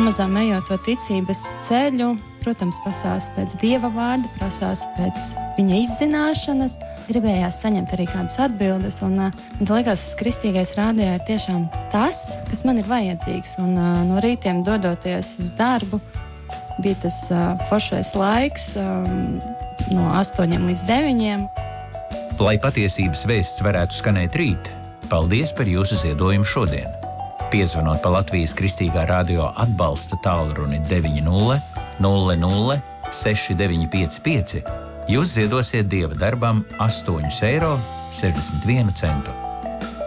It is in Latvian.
pamazām ejot to ticības ceļu, protams, prasās pēc Dieva vārda, prasās pēc viņa izzināšanas. Gribējās saņemt arī kādas atbildes, un man liekas, tas kristīgais rādījā ir tiešām tas, kas man ir vajadzīgs. Un no rītiem dodoties uz darbu, bija tas foršais laiks no 8 līdz 9. Lai patiesības vēsts varētu skanēt rīt, paldies par jūsu ziedojumu šodien. Piezvanot pa Latvijas Kristīgā radio atbalsta tālruni 900 00 6955, jūs ziedosiet Dieva darbam 8,61 eiro.